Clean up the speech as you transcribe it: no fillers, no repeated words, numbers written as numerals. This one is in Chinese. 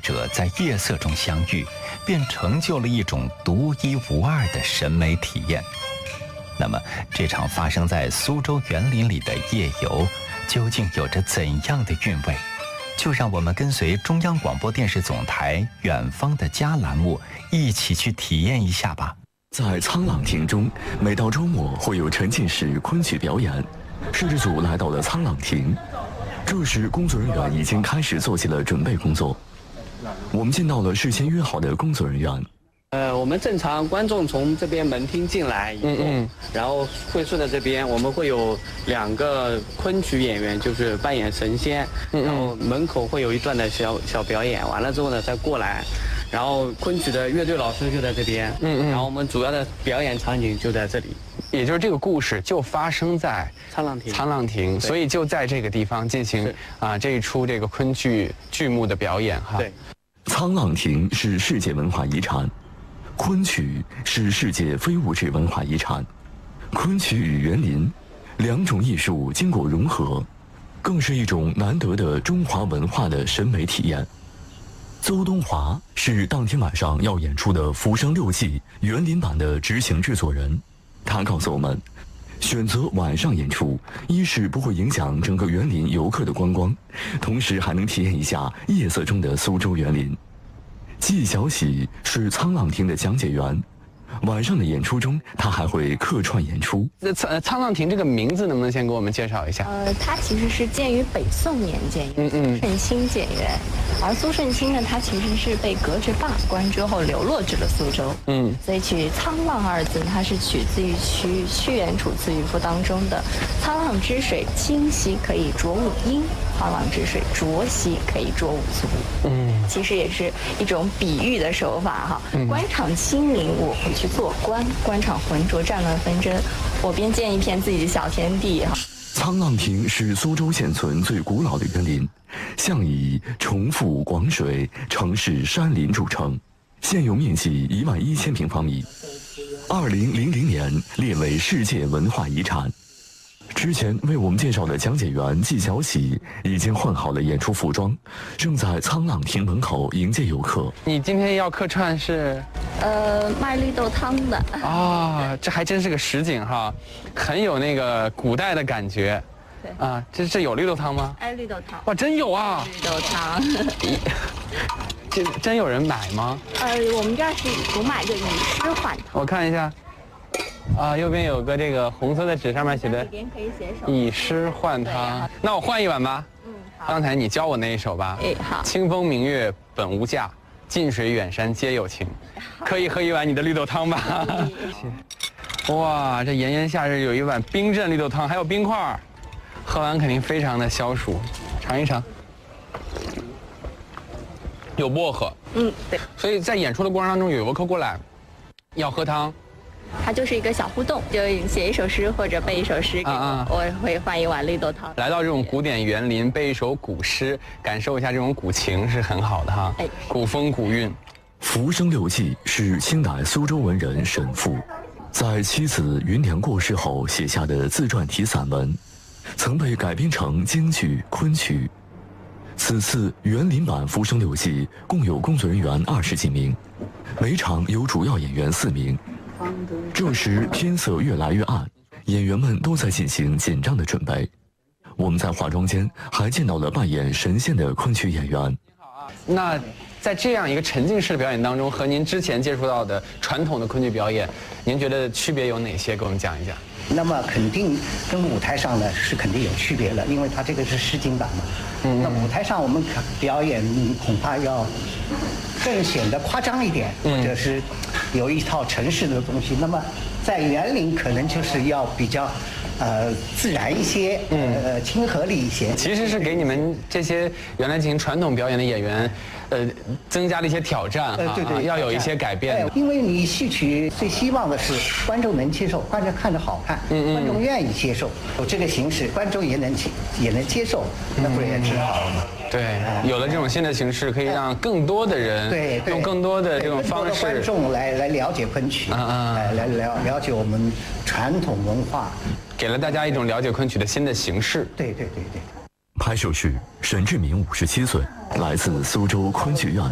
者在夜色中相遇，便成就了一种独一无二的审美体验。那么，这场发生在苏州园林里的夜游，究竟有着怎样的韵味？就让我们跟随中央广播电视总台《远方的家》栏目，一起去体验一下吧。 在沧浪亭中，每到周末会有沉浸式昆曲表演。摄制组来到了沧浪亭，这时工作人员已经开始做起了准备工作。我们见到了事先约好的工作人员。 我们正常观众从这边门厅进来以后，然后会顺着这边，我们会有2个昆曲演员，就是扮演神仙，然后门口会有一段的小表演，完了之后呢再过来，然后昆曲的乐队老师就在这边，然后我们主要的表演场景就在这里， 也就是这个故事就发生在沧浪亭，所以就在这个地方进行这一出这个昆剧剧目的表演哈。 对， 沧浪亭是世界文化遗产。昆曲是世界非物质文化遗产，昆曲与园林2种艺术经过融合，更是一种难得的中华文化的审美体验。邹东华是当天晚上要演出的《浮生六记》园林版的执行制作人，他告诉我们，选择晚上演出，一是不会影响整个园林游客的观光，同时还能体验一下夜色中的苏州园林。纪晓喜是沧浪亭的讲解员，晚上的演出中，他还会客串演出。 那沧浪亭这个名字能不能先给我们介绍一下？ 它其实是建于北宋年间，圣清建园。而苏圣清呢，他其实是被革职罢官之后流落至了苏州，所以取沧浪2字，它是取自于屈原《楚辞渔赋》当中的“沧浪之水清兮，可以濯五缨；沧浪之水浊兮，可以濯五足”。其实也是一种比喻的手法哈。官场清明，我回去做官；官场浑浊，战乱纷争，我便建一片自己的小天地哈。 沧浪亭是苏州现存最古老的园林，向以重复广水、城市山林著称，现有面积11000平方米，2000年列为世界文化遗产。之前为我们介绍的讲解员纪晓喜已经换好了演出服装，正在沧浪亭门口迎接游客。 你今天要客串是？ 卖绿豆汤的。 啊，这还真是个实景哈，很有那个古代的感觉。 对啊，这有绿豆汤吗？ 绿豆汤。 哇，真有啊！ 绿豆汤。 这真有人买吗？ 我们这儿是不买，就以诗换汤。 我看一下。右边有个这个红色的纸，上面写的“以诗换汤”。那我换一碗吧。好。刚才你教我那一首吧。 好。 清风明月本无价，近水远山皆有情。可以喝一碗你的绿豆汤吧？哇，这炎炎夏日有一碗冰镇绿豆汤，还有冰块，喝完肯定非常的消暑。尝一尝。有薄荷。 对。 所以在演出的过程当中，有游客过来要喝汤。 它就是一个小互动，就写一首诗或者背一首诗给我，我会换一碗绿豆汤。 来到这种古典园林，背一首古诗，感受一下这种古情是很好的哈。古风古韵。《 浮生六记》是清代苏州文人沈复在妻子芸娘过世后写下的自传体散文，曾被改编成京剧、昆曲。此次园林版《浮生六记》共有工作人员20几名，每场有主要演员4名。这时天色越来越暗，演员们都在进行紧张的准备。我们在化妆间还见到了扮演神仙的昆曲演员。 那在这样一个沉浸式的表演当中，和您之前接触到的传统的昆剧表演，您觉得区别有哪些？给我们讲一讲。 那么肯定跟舞台上呢是肯定有区别的，因为它这个是实景版嘛。那舞台上我们表演恐怕要更显得夸张一点，或者是有一套程式的东西。那么在园林可能就是要比较自然一些，亲和力一些。 其实是给你们这些原来进行传统表演的演员，增加了一一些挑战， 对， 要有一些改变。 因为你戏曲最希望的是观众能接受，观众看着好看，观众愿意接受，有这个形式，观众也能接受，那不是也挺好的吗？ 对，有了这种新的形式，可以让更多的人用更多的这种方式， 观众来了解昆曲，来了解我们传统文化， 给了大家一种了解昆曲的新的形式。 对。 拍摄时，沈志明57岁，来自苏州昆剧院。